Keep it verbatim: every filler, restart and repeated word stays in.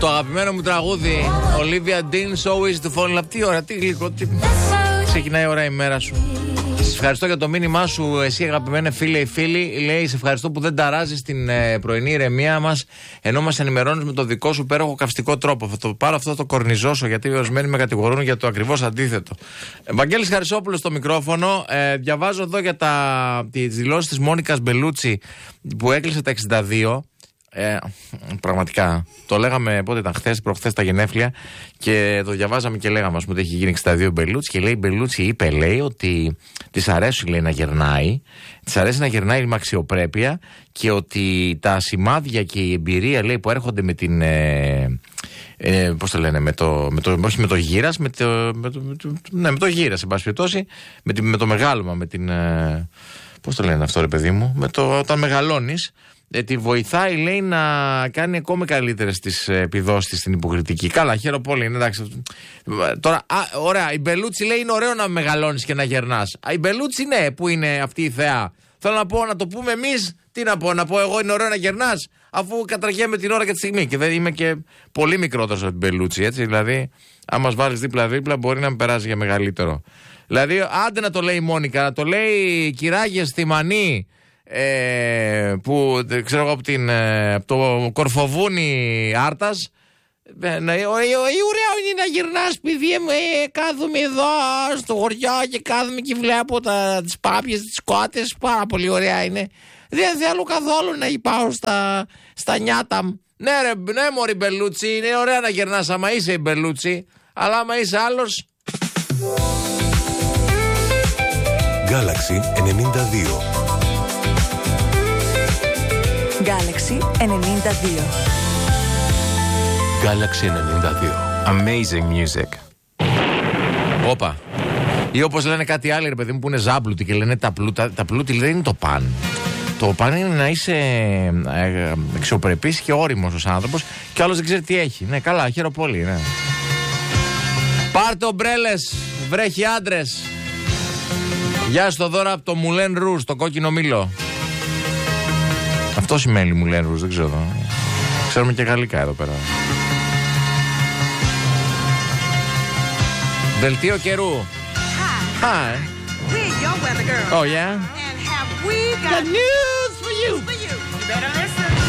Το αγαπημένο μου τραγούδι, Olivia Dean, So Easy to Fall in Love. Τι ώρα, τι γλυκό, τι... Ξεκινάει η ώρα η μέρα σου. Σε ευχαριστώ για το μήνυμά σου, εσύ αγαπημένε φίλε ή φίλοι. Λέει, σε ευχαριστώ που δεν ταράζεις την ε, πρωινή ηρεμία μας, ενώ μας ενημερώνεις με το δικό σου υπέροχο καυστικό τρόπο. Θα το πάρω αυτό, το κορνιζώσω, γιατί ορισμένοι με κατηγορούν για το ακριβώς αντίθετο. Ευαγγέλης Χαρισόπουλος στο μικρόφωνο. Ε, διαβάζω εδώ για τις δηλώσεις της Μόνικας Μπελούτσι που έκλεισε τα εξήντα δύο. Ε, πραγματικά το λέγαμε πότε ήταν, χθες, προχθές τα γενέθλια, και το διαβάζαμε και λέγαμε, ας πούμε, ότι έχει γίνει εξήντα δύο Μπελούτσι. Και λέει η Μπελούτσι, είπε, λέει, ότι της αρέσει, λέει, να γερνάει, της αρέσει να γερνάει με αξιοπρέπεια, και ότι τα σημάδια και η εμπειρία, λέει, που έρχονται με την. Ε, ε, πώς το λένε, με το, με το, όχι με το γύρας, με το, με το, με το, ναι, με το γύρας, εν πάση περιπτώσει, με, με το μεγάλωμα, με την. Ε, πώς το λένε αυτό, ρε παιδί μου, με το, όταν μεγαλώνεις. Ε, τη βοηθάει, λέει, να κάνει ακόμη καλύτερες τις επιδόσεις στην υποκριτική. Καλά, χαίρομαι πολύ, εντάξει. Τώρα, α, ωραία, η Μπελούτσι λέει είναι ωραίο να μεγαλώνεις και να γερνάς. Η Μπελούτσι, ναι, που είναι αυτή η θεά. Θέλω να πω, να το πούμε εμείς, τι να πω, να πω εγώ είναι ωραίο να γερνάς, αφού κατραγέμαι την ώρα και τη στιγμή. Και δεν είμαι και πολύ μικρότερος από την Μπελούτσι, έτσι. Δηλαδή, αν μας βάλεις δίπλα-δίπλα, μπορεί να με περάσει για μεγαλύτερο. Δηλαδή, άντε να το λέει η Μόνικα, να το λέει κυράγες στη Μανή. Ε, που ξέρω εγώ από, την, από το Κορφοβούνι Άρτας. ε, Ωραίο είναι να γυρνάς, παιδί μου, ε, κάθομαι εδώ στο χωριό και κάθομαι και βλέπω τα, τις πάπιες, τις κότες. Πάρα πολύ ωραία είναι. Δεν θέλω καθόλου να πάω στα, στα νιάτα μου. Ναι ρε, ναι μωρή Μπελούτσι, είναι ωραία να γυρνάς άμα είσαι η Μπελούτσι, αλλά άμα είσαι άλλος. Galaxy ενενήντα δύο. Galaxy ενενήντα δύο. Galaxy ενενήντα δύο. Amazing music. Όπα. Ή όπως λένε κάτι άλλο, ρε παιδί μου, που είναι ζάμπλουτοι και λένε τα πλούτα. Τα πλούτη δεν είναι το παν. Το παν είναι να είσαι ε, αξιοπρεπής και όριμος ως άνθρωπος, και άλλος δεν ξέρει τι έχει. Ναι, καλά, χαίρομαι πολύ, ναι. Πάρτε ομπρέλες, βρέχει άντρες. Γεια στο δώρα από το Μουλέν Ρουζ, το κόκκινο μήλο. Αυτό σημαίνει Μουλέν Ρουζ, δεν ξέρω. Ξέρουμε και γαλλικά εδώ πέρα. Δελτίο καιρού. Hi. Hi. We're your weather girls. Oh yeah? And have we got Got news for you. for you? You better listen.